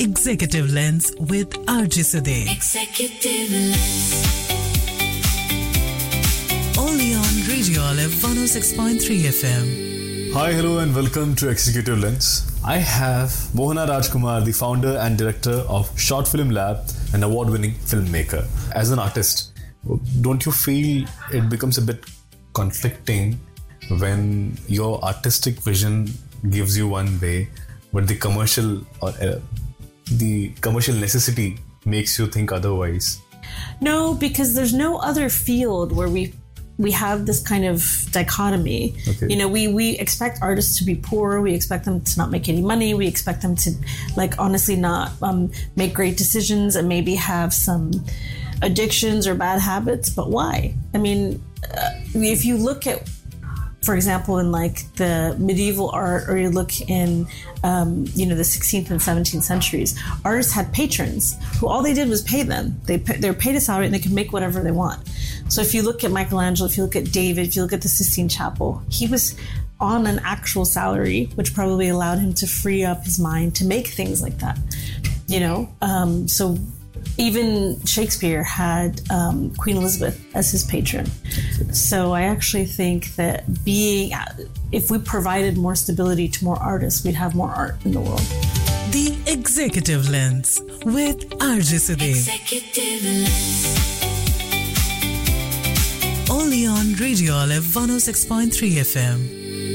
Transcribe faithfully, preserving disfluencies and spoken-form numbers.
Executive Lens with R J Sade. Executive Lens. Only on Radio Olive one oh six point three F M. Hi, hello and welcome to Executive Lens. I have Mohana Rajkumar, the founder and director of Short Film Lab, an award-winning filmmaker. As an artist, don't you feel it becomes a bit conflicting when your artistic vision gives you one way, but the commercial or uh, the commercial necessity makes you think otherwise? No, because there's no other field where we we have this kind of dichotomy. Okay. You know, we we expect artists to be poor. We expect them to not make any money. We expect them to, like, honestly not um, make great decisions and maybe have some addictions or bad habits. But why? I mean, uh, if you look at, for example, in like the medieval art, or you look in, um, you know, the sixteenth and seventeenth centuries, artists had patrons who all they did was pay them. They they're paid a salary and they could make whatever they want. So if you look at Michelangelo, if you look at David, if you look at the Sistine Chapel, he was on an actual salary, which probably allowed him to free up his mind to make things like that. You know, um, so. Even Shakespeare had um, Queen Elizabeth as his patron. So I actually think that being, if we provided more stability to more artists, we'd have more art in the world. The Executive Lens with R J Sade. Executive Lens. Only on Radio Olive one oh six point three F M.